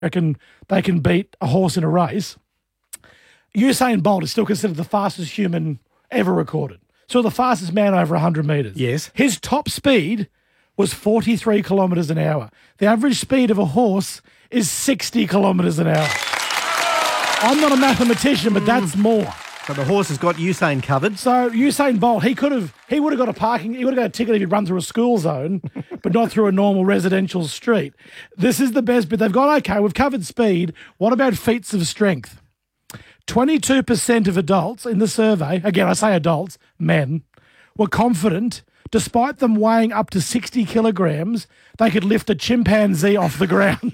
reckon they can beat a horse in a race. Usain Bolt is still considered the fastest human ever recorded. So the fastest man over 100 metres. Yes. His top speed was 43 kilometres an hour. The average speed of a horse is 60 kilometres an hour. I'm not a mathematician, but that's more. So the horse has got Usain covered. So Usain Bolt, he would have got a ticket if he'd run through a school zone, but not through a normal residential street. This is the best bit. They've gone, okay, we've covered speed. What about feats of strength? 22% of adults in the survey, again, I say adults, men, were confident, despite them weighing up to 60 kilograms, they could lift a chimpanzee off the ground.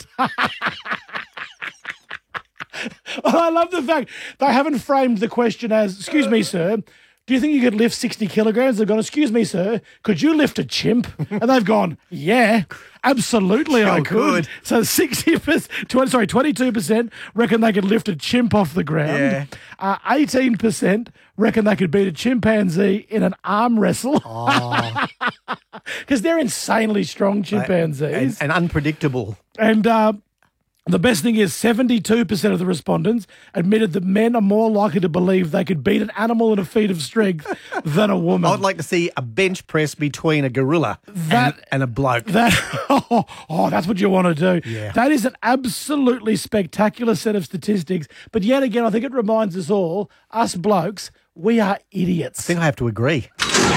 I love the fact they haven't framed the question as, excuse me, sir, do you think you could lift 60 kilograms? They've gone, excuse me, sir, could you lift a chimp? And they've gone, yeah, absolutely I could. Good. So 22% reckon they could lift a chimp off the ground. Yeah. 18% reckon they could beat a chimpanzee in an arm wrestle. Because they're insanely strong chimpanzees. And unpredictable. And the best thing is 72% of the respondents admitted that men are more likely to believe they could beat an animal in a feat of strength than a woman. I'd like to see a bench press between a gorilla and a bloke. That's what you want to do. Yeah. That is an absolutely spectacular set of statistics. But yet again, I think it reminds us all, us blokes, we are idiots. I think I have to agree.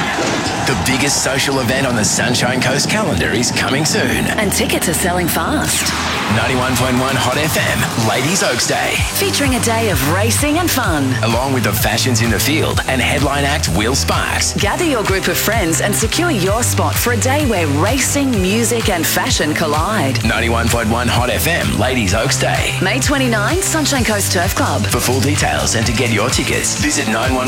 The biggest social event on the Sunshine Coast calendar is coming soon. And tickets are selling fast. 91.1 Hot FM, Ladies Oaks Day. Featuring a day of racing and fun. Along with the fashions in the field and headline act Will Sparks. Gather your group of friends and secure your spot for a day where racing, music and fashion collide. 91.1 Hot FM, Ladies Oaks Day. May 29, Sunshine Coast Turf Club. For full details and to get your tickets, visit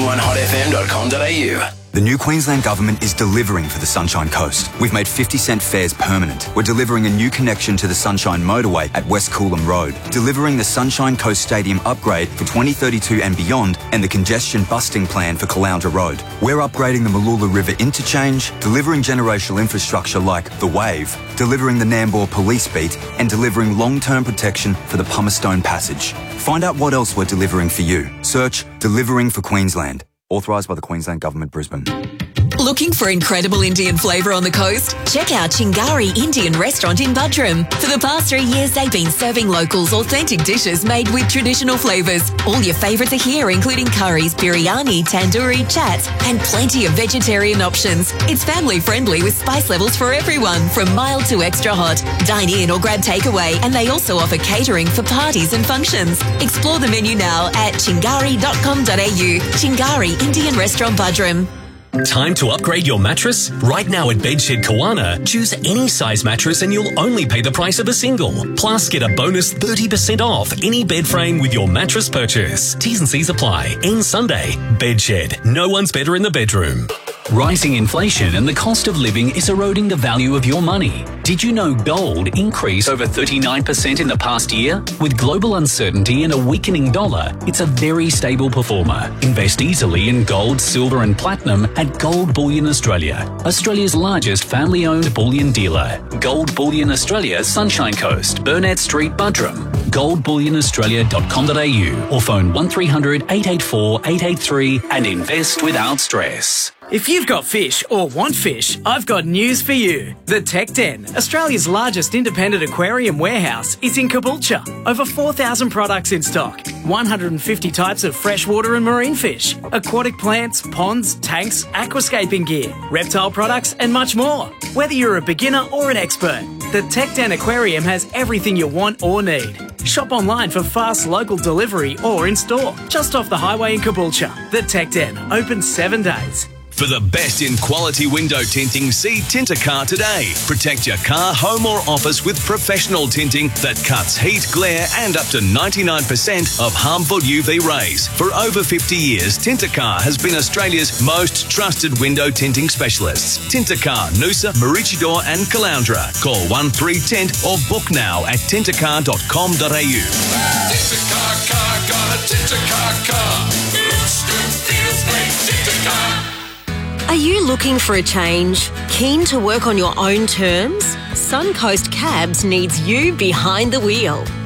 911hotfm.com.au. The new Queensland Government is delivering for the Sunshine Coast. We've made 50-cent fares permanent. We're delivering a new connection to the Sunshine Motorway at West Coolum Road, delivering the Sunshine Coast Stadium upgrade for 2032 and beyond, and the congestion busting plan for Caloundra Road. We're upgrading the Mooloola River interchange, delivering generational infrastructure like the Wave, delivering the Nambour Police Beat, and delivering long-term protection for the Pumicestone Passage. Find out what else we're delivering for you. Search Delivering for Queensland. Authorised by the Queensland Government, Brisbane. Looking for incredible Indian flavour on the coast? Check out Chingari Indian Restaurant in Buderim. For the past 3 years, they've been serving locals authentic dishes made with traditional flavours. All your favourites are here, including curries, biryani, tandoori, chats, and plenty of vegetarian options. It's family friendly with spice levels for everyone, from mild to extra hot. Dine in or grab takeaway, and they also offer catering for parties and functions. Explore the menu now at chingari.com.au. Chingari Indian Restaurant, Buderim. Time to upgrade your mattress? Right now at Bedshed Kawana, choose any size mattress and you'll only pay the price of a single. Plus, get a bonus 30% off any bed frame with your mattress purchase. T's and C's apply. End Sunday. Bedshed. No one's better in the bedroom. Rising inflation and the cost of living is eroding the value of your money. Did you know gold increased over 39% in the past year? With global uncertainty and a weakening dollar, it's a very stable performer. Invest easily in gold, silver and platinum at Gold Bullion Australia, Australia's largest family-owned bullion dealer. Gold Bullion Australia, Sunshine Coast, Burnett Street, Buderim. goldbullionaustralia.com.au or phone 1300 884 883 and invest without stress. If you've got fish or want fish, I've got news for you. The Tech Den, Australia's largest independent aquarium warehouse, is in Caboolture. Over 4,000 products in stock, 150 types of freshwater and marine fish, aquatic plants, ponds, tanks, aquascaping gear, reptile products and much more. Whether you're a beginner or an expert, the Tech Den Aquarium has everything you want or need. Shop online for fast local delivery or in store, just off the highway in Caboolture. The Tech Den, open 7 days. For the best in quality window tinting, see Tintercar today. Protect your car, home or office with professional tinting that cuts heat, glare and up to 99% of harmful UV rays. For over 50 years, Tintercar has been Australia's most trusted window tinting specialists. Tintercar, Noosa, Maroochydore and Caloundra. Call 1310 or book now at tintercar.com.au. Tintercar car, got a Tintercar car. Looks good, feels great, Tintercar. Are you looking for a change? Keen to work on your own terms? Suncoast Cabs needs you behind the wheel.